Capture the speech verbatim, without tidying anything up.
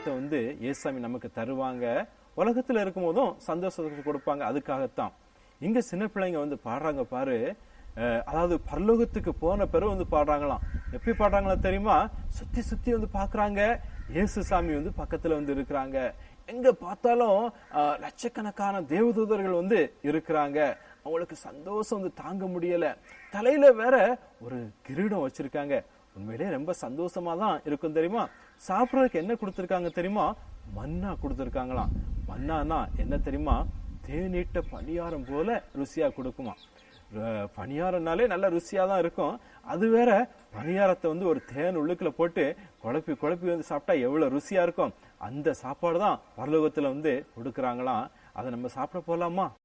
பணியாரத்தை வந்து இயேசுசாமி நமக்கு தருவாங்க. உலகத்துல இருக்கும் போதும் சந்தோஷத்துக்கு கொடுப்பாங்க. அதுக்காகத்தான் இங்க சின்ன பிள்ளைங்க வந்து பாடுறாங்க பாரு. அதாவது பரலோகத்துக்கு போன பிறகு வந்து பாடுறாங்களாம். எப்படி பாடுறாங்களா தெரியுமா? சுத்தி சுத்தி வந்து பாக்குறாங்க, இயேசுசாமி வந்து பக்கத்துல வந்து இருக்கிறாங்க. எங்க பார்த்தாலும் லட்சக்கணக்கான தேவதூதர்கள் வந்து இருக்கிறாங்க. அவங்களுக்கு சந்தோஷம் வந்து தாங்க முடியல. தலையில வேற ஒரு கிரீடம் வச்சிருக்காங்க. உண்மையிலே ரொம்ப சந்தோஷமா தான் இருக்கும் தெரியுமா? சாப்பிடறதுக்கு என்ன கொடுத்திருக்காங்க தெரியுமா? மன்னா கொடுத்திருக்காங்களாம். மன்னானா என்ன தெரியுமா? தேநீட்ட பணியாரம் போல ருசியா கொடுக்குமா. பணியாரம்னாலே நல்ல ருசியா தான் இருக்கும். அது வேற பணியாரத்தை வந்து ஒரு தேன் உள்ளுக்குள்ள போட்டு குழப்பி குழப்பி வந்து சாப்பிட்டா எவ்வளவு ருசியா இருக்கும். அந்த சாப்பாடு தான் பரலோகத்துல வந்து கொடுக்கறாங்களாம். அதை நம்ம சாப்பிட போலாமா?